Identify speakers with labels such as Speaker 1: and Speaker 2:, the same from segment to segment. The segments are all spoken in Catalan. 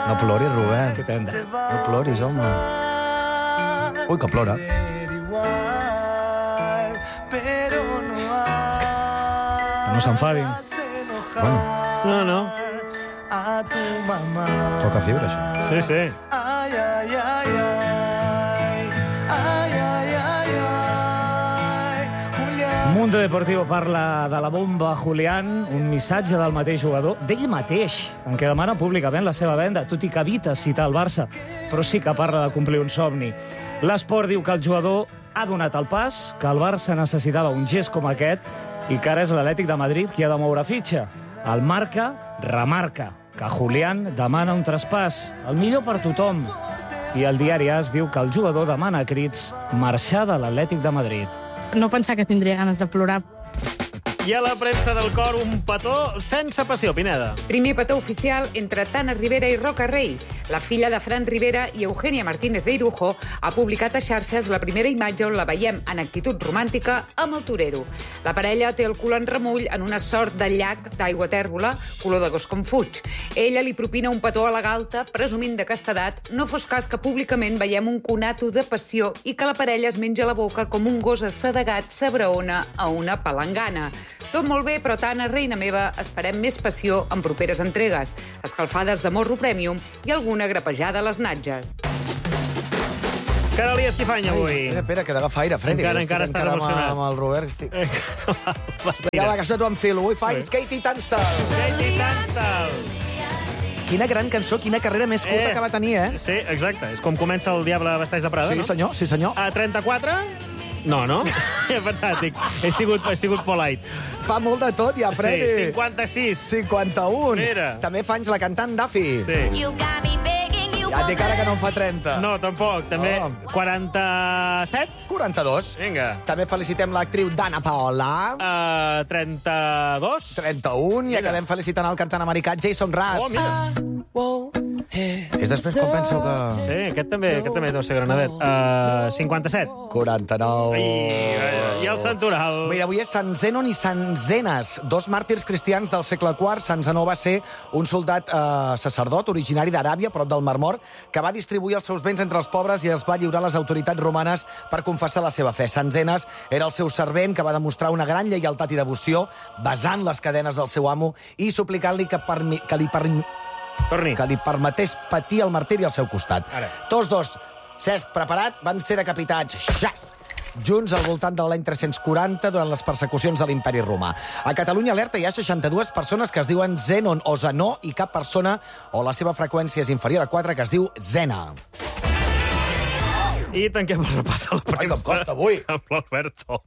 Speaker 1: No ploris, Rubén.
Speaker 2: Que tenda.
Speaker 1: No ploris, home. Ui, que plora.
Speaker 2: Que no s'enfadin.
Speaker 1: Bueno,
Speaker 2: No.
Speaker 1: toca fibra, això.
Speaker 2: Sí. Mundo Deportivo parla de la bomba Julián, un missatge del mateix jugador, d'ell mateix, en què demana públicament la seva venda, tot i que evita citar el Barça, però sí que parla de complir un somni. L'Esport diu que el jugador ha donat el pas, que el Barça necessitava un gest com aquest i que ara és l'Atlètic de Madrid qui ha de moure fitxa. El Marca remarca que Julián demana un traspàs, el millor per tothom. I el diari AS diu que el jugador demana a crits marxar de l'Atlètic de Madrid.
Speaker 3: No pensar que tindria ganes de plorar.
Speaker 2: I a la premsa del cor, un petó sense passió, Pineda.
Speaker 4: Primer petó oficial entre Tana Rivera i Roca Rey. La filla de Fran Rivera i Eugènia Martínez de Irujo ha publicat a xarxes la primera imatge on la veiem en actitud romàntica amb el torero. La parella té el cul en remull en una sort de llac d'aigua tèrbola, color de gos com fuig. Ella li propina un petó a la galta, presumint de castedat, no fos cas que públicament veiem un conato de passió i que la parella es menja la boca com un gos assedegat s'abraona a una palangana. Tot molt bé, però Tana, reina meva, esperem més passió en properes entregues, escalfades de morro premium i alguna grapejada a les natges.
Speaker 2: Carolí Estifany, avui.
Speaker 1: Espera, que d'agafar aire, Freddy.
Speaker 2: Encara estàs emocionat.
Speaker 1: Amb el Robert. Estic...
Speaker 2: Vinga,
Speaker 1: Ja, la cançó t'ho enfilo. Avui faig Katie Tunstall.
Speaker 2: Katie Tunstall.
Speaker 1: Quina gran cançó, quina carrera més curta que va tenir, eh?
Speaker 2: Sí, exacte. És com comença el Diable vesteix de Prada,
Speaker 1: Sí,
Speaker 2: no?
Speaker 1: senyor, sí, senyor.
Speaker 2: A 34? No? He pensat, dic, he sigut polite.
Speaker 1: Fa molt de tot, ja, Freddy.
Speaker 2: Sí, 56.
Speaker 1: 51.
Speaker 2: Mira.
Speaker 1: També fa anys la cantant Duffy.
Speaker 2: Sí.
Speaker 1: Ja et dic ara que no en fa 30.
Speaker 2: No, tampoc. També
Speaker 1: Oh.
Speaker 2: 47?
Speaker 1: 42.
Speaker 2: Vinga.
Speaker 1: També felicitem l'actriu Dana Paola.
Speaker 2: 32?
Speaker 1: 31. I acabem felicitant el cantant americà Jason Mraz.
Speaker 2: Oh, mira.
Speaker 1: És després com penseu que...
Speaker 2: Sí, aquest també deu ser granadet. 57.
Speaker 1: 49.
Speaker 2: I el santoral.
Speaker 1: Mira, avui és Sant Zenon i Sant Zenes, dos màrtirs cristians del segle IV. Sant Zenó va ser un soldat sacerdot originari d'Aràbia, prop del Mar Mort, que va distribuir els seus béns entre els pobres i es va lliurar a les autoritats romanes per confessar la seva fe. Sant Zenes era el seu servent que va demostrar una gran lleialtat i devoció, besant les cadenes del seu amo i suplicant-li que li permetés patir el martiri al seu costat.
Speaker 2: Ara.
Speaker 1: Tots dos, Cesc, preparat, van ser decapitats. Xas! Junts al voltant de l'any 340 durant les persecucions de l'Imperi Romà. A Catalunya Alerta hi ha 62 persones que es diuen Zenon o Zenó i cap persona o la seva freqüència és inferior a 4 que es diu Zena.
Speaker 2: I tanquem el repàs a la premsa.
Speaker 1: Ai, que em costa avui.
Speaker 2: Amb l'Alberto.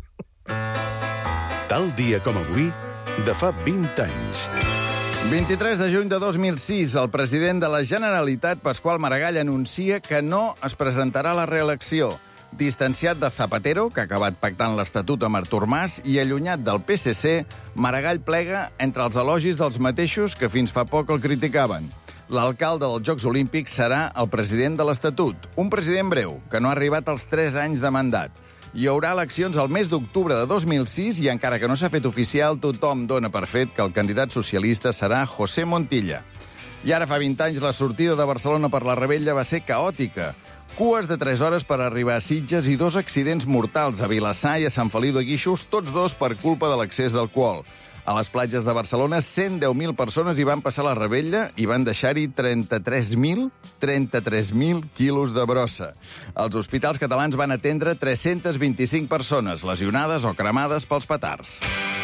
Speaker 5: Tal dia com avui, de fa 20 anys.
Speaker 6: 23 de juny de 2006, el president de la Generalitat, Pasqual Maragall, anuncia que no es presentarà a la reelecció. Distanciat de Zapatero, que ha acabat pactant l'Estatut amb Artur Mas, i allunyat del PSC, Maragall plega entre els elogis dels mateixos que fins fa poc el criticaven. L'alcalde dels Jocs Olímpics serà el president de l'Estatut, un president breu, que no ha arribat als 3 anys de mandat. Hi haurà eleccions al mes d'octubre de 2006 i encara que no s'ha fet oficial, tothom dona per fet que el candidat socialista serà José Montilla. I ara fa 20 anys la sortida de Barcelona per la Rebella va ser caòtica. Cues de 3 hores per arribar a Sitges i 2 accidents mortals a Vilassar i a Sant Feliu de Guíxols, tots dos per culpa de l'excés d'alcohol. A les platges de Barcelona, 110.000 persones hi van passar la Rebella i van deixar-hi 33.000 quilos de brossa. Els hospitals catalans van atendre 325 persones lesionades o cremades pels petards.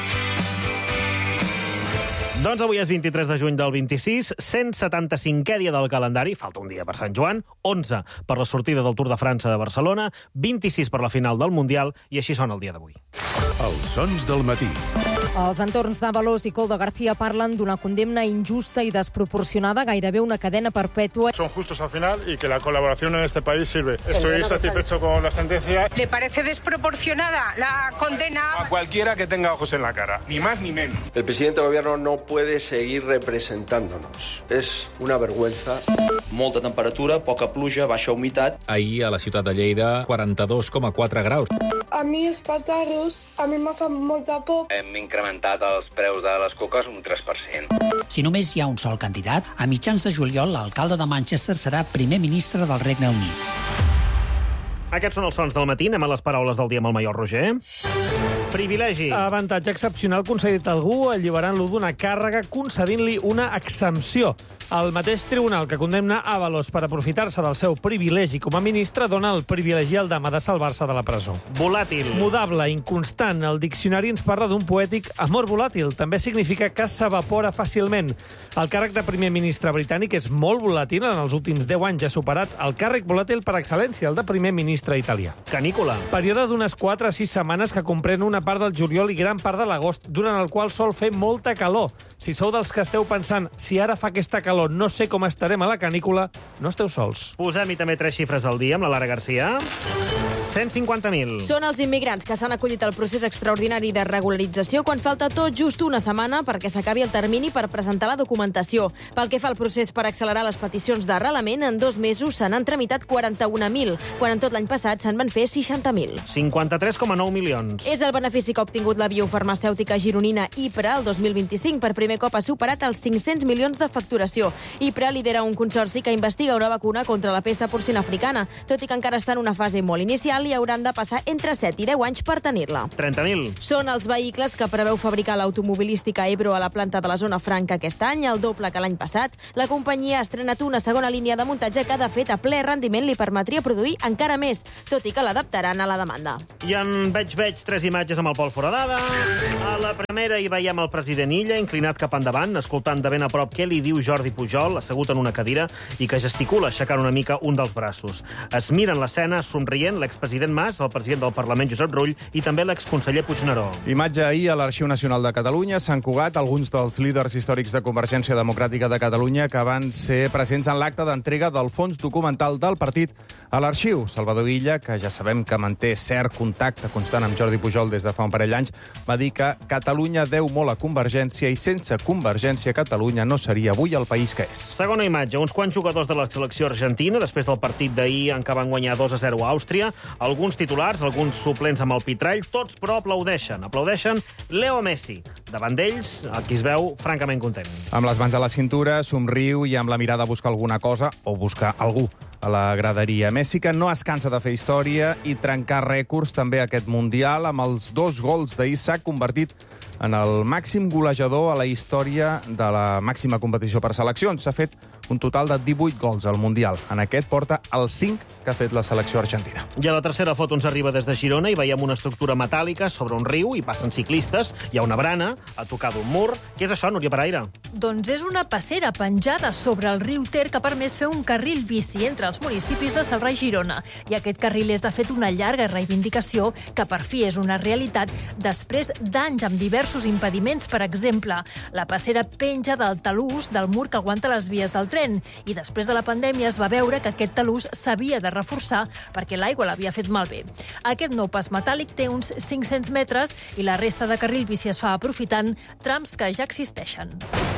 Speaker 2: Doncs avui és 23 de juny del 26, 175è dia del calendari, falta un dia per Sant Joan, 11 per la sortida del Tour de França de Barcelona, 26 per la final del Mundial, i així sona el dia d'avui.
Speaker 5: Els sons del matí.
Speaker 7: Els entorns d'Ábalos i Koldo García parlen d'una condemna injusta i desproporcionada, gairebé una cadena perpètua.
Speaker 8: Son justos al final y que la colaboración en este país sirve. Estoy satisfecho con la sentencia.
Speaker 9: ¿Le parece desproporcionada la condena?
Speaker 8: A cualquiera que tenga ojos en la cara, ni más ni menos.
Speaker 10: El presidente del gobierno no puede seguir representándonos. Es una vergüenza.
Speaker 11: Molta temperatura, poca pluja, baixa humitat.
Speaker 12: Ahir a la ciutat de Lleida, 42,4 graus.
Speaker 11: a mi els petardos, a mi me fan molta por.
Speaker 12: Hem incrementat els preus de les coques un 3%.
Speaker 13: Si només hi ha un sol candidat, a mitjans de juliol l'alcalde de Manchester serà primer ministre del Regne Unit.
Speaker 14: Aquests són els sons del matí. Anem a les paraules del dia amb el Maior Roger. Privilegi.
Speaker 2: Avantatge excepcional concedit a algú alliberant-lo d'una càrrega concedint-li una exempció. El mateix tribunal que condemna Ábalos per aprofitar-se del seu privilegi com a ministre dona el privilegi al Dama de salvar-se de la presó.
Speaker 14: Volàtil.
Speaker 2: Mudable, inconstant. El diccionari ens parla d'un poètic amor volàtil. També significa que s'evapora fàcilment. El càrrec de primer ministre britànic és molt volàtil. En els últims 10 anys ha superat el càrrec volàtil per excel·lència, el de primer ministre italià.
Speaker 14: Canícula.
Speaker 2: Període d'unes 4 a 6 setmanes que comprèn una part del juliol i gran part de l'agost, durant el qual sol fer molta calor. Si sou dels que esteu pensant, si ara fa aquesta calor, no sé com estarem a la canícula, no esteu sols.
Speaker 14: Posem-hi també 3 xifres al dia amb la Lara Garcia. 150.000.
Speaker 15: Són els immigrants que s'han acollit al procés extraordinari de regularització quan falta tot just una setmana perquè s'acabi el termini per presentar la documentació. Pel que fa al procés per accelerar les peticions d'arrelament, en 2 mesos se n'han tramitat 41.000, quan en tot l'any passat se'n van fer 60.000.
Speaker 14: 53,9 milions.
Speaker 15: És el benefici que ha obtingut la biofarmacèutica gironina IPRA el 2025. Per primer cop ha superat els 500 milions de facturació. IPRA lidera un consorci que investiga una vacuna contra la pesta porcina africana. Tot i que encara està en una fase molt inicial, i hauran de passar entre 7 i 10 anys per tenir-la.
Speaker 14: 30.000.
Speaker 15: Són els vehicles que preveu fabricar l'automobilística Ebro a la planta de la zona franca aquest any, el doble que l'any passat. La companyia ha estrenat una segona línia de muntatge que, de fet, a ple rendiment li permetria produir encara més, tot i que l'adaptaran a la demanda.
Speaker 14: I en veig 3 imatges amb el Pol Foradada. A la primera hi veiem el president Illa, inclinat cap endavant, escoltant de ben a prop què li diu Jordi Pujol, assegut en una cadira, i que gesticula aixecant una mica un dels braços. Es miren l'escena somrient l'expresident Mas, el president del Parlament Josep Rull i també l'exconseller Puigneró.
Speaker 16: Imatge ahir a l'Arxiu Nacional de Catalunya. Sant Cugat, alguns dels líders històrics de Convergència Democràtica de Catalunya que van ser presents en l'acte d'entrega del fons documental del partit a l'Arxiu. Salvador Illa, que ja sabem que manté cert contacte constant amb Jordi Pujol des de fa un parell d'anys, va dir que Catalunya deu molt a Convergència i sense Convergència Catalunya no seria avui el país que és.
Speaker 14: Segona imatge, uns quants jugadors de la selecció argentina després del partit d'ahir en què van guanyar 2-0 a Àustria. Alguns titulars, alguns suplents amb el pitrall, tots però aplaudeixen. Aplaudeixen Leo Messi. Davant d'ells, aquí es veu francament content.
Speaker 16: Amb les mans a la cintura, somriu i amb la mirada a buscar alguna cosa o buscar algú a la graderia. Messi, que no es cansa de fer història i trencar rècords també aquest Mundial. Amb els 2 gols d'ahir s'ha convertit en el màxim golejador a la història de la màxima competició per seleccions. S'ha fet un total de 18 gols al Mundial. En aquest porta els 5 que ha fet la selecció argentina.
Speaker 14: I a la tercera foto ens arriba des de Girona i veiem una estructura metàl·lica sobre un riu i passen ciclistes. Hi ha una barana a tocar d'un mur. Què és això, Núria Paraire?
Speaker 17: Doncs és una passera penjada sobre el riu Ter que ha permès fer un carril bici entre els municipis de Celrà i Girona. I aquest carril és, de fet, una llarga reivindicació que per fi és una realitat després d'anys amb diversos impediments. Per exemple, la passera penja del talús del mur que aguanta les vies del tren. I després de la pandèmia es va veure que aquest talús s'havia de reforçar perquè l'aigua l'havia fet malbé. Aquest nou pas metàl·lic té uns 500 metres i la resta de carril bici es fa aprofitant trams que ja existeixen.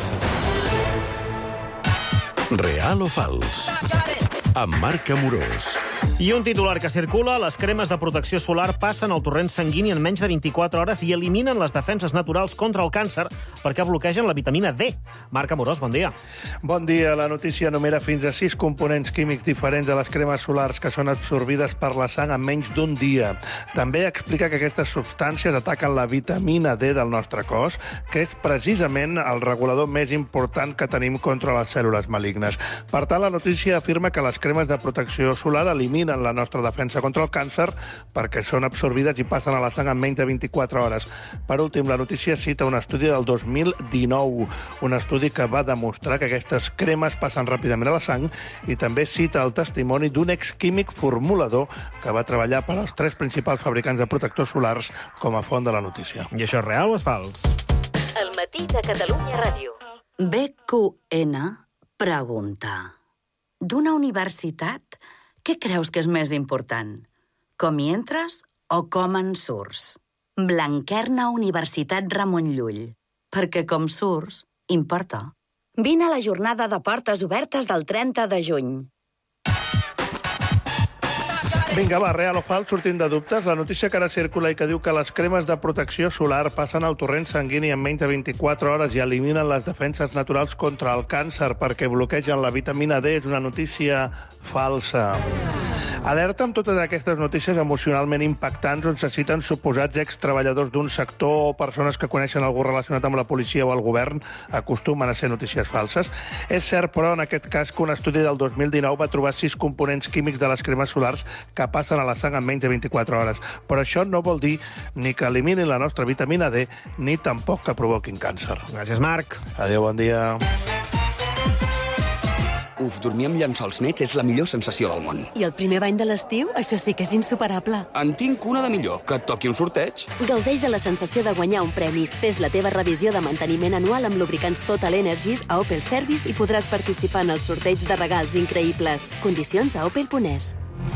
Speaker 5: Real o fals? Amb Marc Amorós.
Speaker 14: I un titular que circula: les cremes de protecció solar passen al torrent sanguini en menys de 24 hores i eliminen les defenses naturals contra el càncer perquè bloquegen la vitamina D. Marc Amorós, bon dia.
Speaker 18: Bon dia. La notícia enumera fins a 6 components químics diferents de les cremes solars que són absorbides per la sang en menys d'un dia. També explica que aquestes substàncies ataquen la vitamina D del nostre cos, que és precisament el regulador més important que tenim contra les cèl·lules malignes. Per tant, la notícia afirma que les cremes de protecció solar eliminen la nostra defensa contra el càncer perquè són absorbides i passen a la sang en menys de 24 hores. Per últim, la notícia cita un estudi del 2019, un estudi que va demostrar que aquestes cremes passen ràpidament a la sang, i també cita el testimoni d'un exquímic formulador que va treballar per als 3 principals fabricants de protectors solars com a font de la notícia.
Speaker 14: I això és real o és fals?
Speaker 19: El matí de Catalunya Ràdio. BQN pregunta: d'una universitat, què creus que és més important? Com hi entres o com en surts? Blanquerna Universitat Ramon Llull. Perquè com surts, importa. Vine a la jornada de portes obertes del 30 de juny.
Speaker 18: Vinga, va, real o fals, sortint de dubtes. La notícia que ara circula i que diu que les cremes de protecció solar passen al torrent sanguini en menys de 24 hores i eliminen les defenses naturals contra el càncer perquè bloquegen la vitamina D és una notícia falsa. Alerta amb totes aquestes notícies emocionalment impactants on se citen suposats extreballadors d'un sector o persones que coneixen algú relacionat amb la policia o el govern acostumen a ser notícies falses. És cert, però, en aquest cas, que un estudi del 2019 va trobar 6 components químics de les cremes solars que passen a la sang en menys de 24 hores. Però això no vol dir ni que eliminin la nostra vitamina D ni tampoc que provoquin càncer.
Speaker 14: Gràcies, Marc.
Speaker 18: Adéu, bon dia.
Speaker 20: Uf, dormir amb llençols nets és la millor sensació del món.
Speaker 21: I el primer bany de l'estiu? Això sí que és insuperable.
Speaker 20: En tinc una de millor, que et toqui un sorteig.
Speaker 21: Gaudeix de la sensació de guanyar un premi. Fes la teva revisió de manteniment anual amb lubricants Total Energies a Opel Service i podràs participar en el sorteig de regals increïbles. Condicions a opel.es.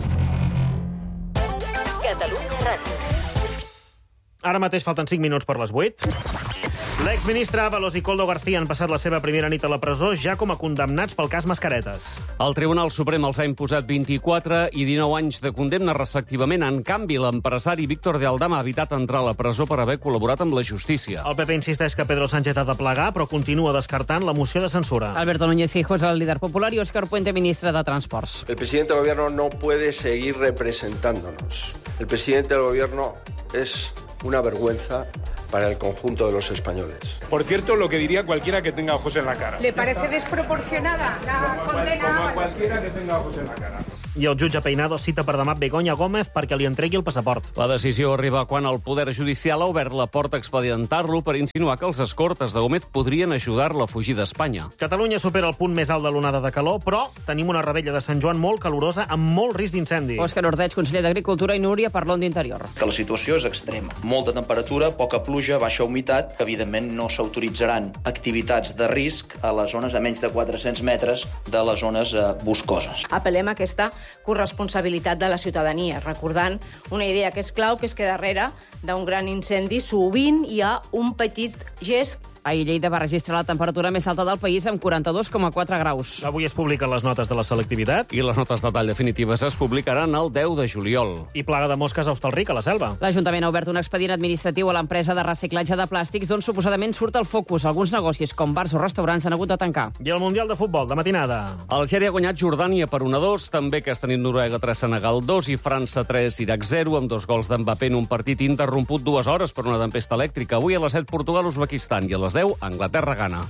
Speaker 17: Catalunya Ràdio.
Speaker 14: Ara mateix falten 5 minuts per les 8. L'exministre Ábalos i Koldo García han passat la seva primera nit a la presó ja com a condemnats pel cas Mascaretes.
Speaker 22: El Tribunal Suprem els ha imposat 24 i 19 anys de condemna respectivament. En canvi, l'empresari Víctor de Aldama ha evitat entrar a la presó per haver col·laborat amb la justícia.
Speaker 14: El PP insisteix que Pedro Sánchez ha de plegar, però continua descartant la moció de censura.
Speaker 23: Alberto Núñez Feijóo és el líder popular i Óscar Puente, ministre de Transports.
Speaker 10: El presidente del gobierno no puede seguir representándonos. El presidente del gobierno es una vergüenza para el conjunto de los españoles.
Speaker 24: Por cierto, lo que diría cualquiera que tenga ojos en la cara.
Speaker 9: ¿Le parece desproporcionada la condena?
Speaker 24: Como a cualquiera que tenga ojos en la cara.
Speaker 14: I el jutge Peinado cita per demà Begoña Gómez perquè li entregui el passaport.
Speaker 22: La decisió arriba quan el Poder Judicial ha obert la porta a expedientar-lo per insinuar que els escortes de Gómez podrien ajudar-lo a fugir d'Espanya.
Speaker 14: Catalunya supera el punt més alt de l'onada de calor, però tenim una rebella de Sant Joan molt calorosa amb molt risc d'incendi.
Speaker 23: Òscar Ordeig, conseller d'Agricultura, i Núria Parlon d'Interior.
Speaker 25: Que la situació és extrema. Molta temperatura, poca pluja, baixa humitat. Evidentment no s'autoritzaran activitats de risc a les zones a menys de 400 metres de les zones boscoses.
Speaker 26: Apel·lem a aquesta corresponsabilitat de la ciutadania, recordant una idea que és clau, que és que darrere d'un gran incendi sovint hi ha un petit gest.
Speaker 23: Ahir Lleida va registrar la temperatura més alta del país amb 42,4 graus.
Speaker 14: Avui es publiquen les notes de la selectivitat.
Speaker 22: I les notes de tall definitives es publicaran el 10 de juliol.
Speaker 14: I plaga de mosques a Hostalric, a la Selva.
Speaker 23: L'Ajuntament ha obert un expedient administratiu a l'empresa de reciclatge de plàstics d'on suposadament surt el focus. Alguns negocis, com bars o restaurants, han hagut de tancar.
Speaker 14: I el Mundial de Futbol, de matinada.
Speaker 22: Algèria ha guanyat Jordània per 1-2, també aquesta nit Noruega 3, Senegal 2 i França 3, Iraq 0, amb 2 gols d'Mbappé en un partit interromput 2 hores per una tempesta elèctrica. Avui a les 7 Portugal, Uzbekistan i a les 10 Anglaterra, Ghana.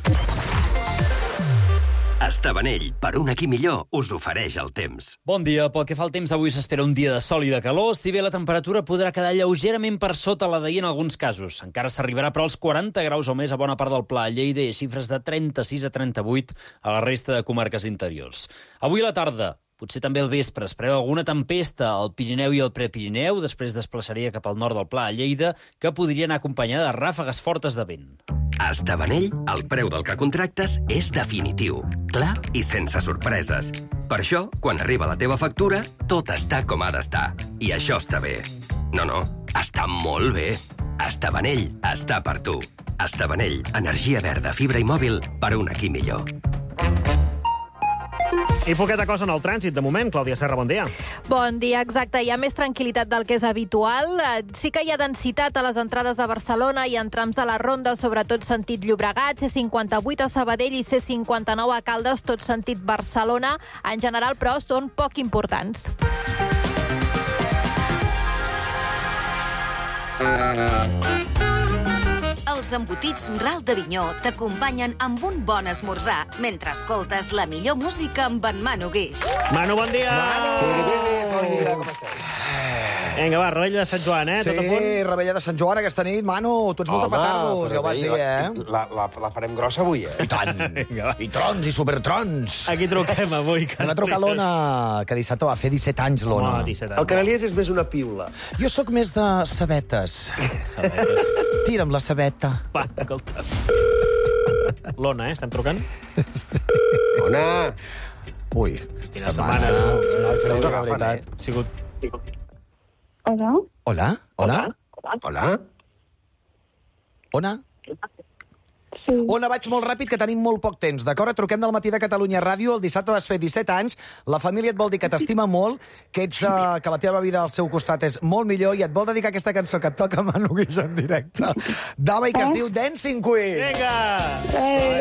Speaker 27: Estavanell, per un aquí millor, us ofereix el temps.
Speaker 28: Bon dia. Pel que fa al temps, avui s'espera un dia de sol i de calor, si bé la temperatura podrà quedar lleugerament per sota la d'ahir en alguns casos. Encara s'arribarà però als 40 graus o més a bona part del Pla, a Lleida, i xifres de 36 a 38 a la resta de comarques interiors. Avui a la tarda, potser també al vespre, es preveu alguna tempesta al Pirineu i al Prepirineu, després desplaçaria cap al nord del Pla, a Lleida, que podria anar acompanyada de ràfegues fortes de vent.
Speaker 27: A Estavanell, el preu del que contractes és definitiu, clar i sense sorpreses. Per això, quan arriba la teva factura, tot està com ha d'estar. I això està bé. No, està molt bé. Estavanell està per tu. Estavanell, energia verda, fibra i mòbil per un aquí millor.
Speaker 14: I poqueta cosa en el trànsit, de moment. Clàudia Serra, bon dia.
Speaker 29: Bon dia, exacte. Hi ha més tranquil·litat del que és habitual. Sí que hi ha densitat a les entrades de Barcelona i en trams de la Ronda, sobretot sentit Llobregat, C58 a Sabadell i C59 a Caldes, tot sentit Barcelona. En general, però, són poc importants.
Speaker 17: Els embotits Ral d'Avinyó t'acompanyen amb un bon esmorzar mentre escoltes la millor música amb en Manu Guix.
Speaker 14: Manu, bon dia!
Speaker 1: Bon dia, com estàs?
Speaker 14: Vinga, va, rebella de Sant Joan,
Speaker 1: Sí,
Speaker 14: tot a punt?
Speaker 1: rebella de Sant Joan aquesta nit. Manu, tu ets molt de petardos, ja ho vas dir,
Speaker 30: La farem grossa avui,
Speaker 1: I tant. I trons, i supertrons.
Speaker 14: Aquí truquem avui.
Speaker 1: Hem de trucar l'Ona, que dissabte va fer 17 anys, l'Ona.
Speaker 30: El Canalies és més una piula.
Speaker 1: Jo sóc més de sabetes. Tira'm la sabeta.
Speaker 14: Va, escolta. L'Ona, estem trucant?
Speaker 30: Ona!
Speaker 1: Ui,
Speaker 14: quina setmana.
Speaker 1: La veritat.
Speaker 14: Ha sigut...
Speaker 11: Hola?
Speaker 1: Hola? Hola?
Speaker 30: Hola?
Speaker 1: Ona? Ona, vaig molt ràpid, que tenim molt poc temps, d'acord? Et truquem del Matí de Catalunya Ràdio. El dissabte vas fer 17 anys. La família et vol dir que t'estima molt, que la teva vida al seu costat és molt millor i et vol dedicar aquesta cançó que et toca Manu Guix en directe. Dava i que es diu Dancing Queen.
Speaker 14: Vinga!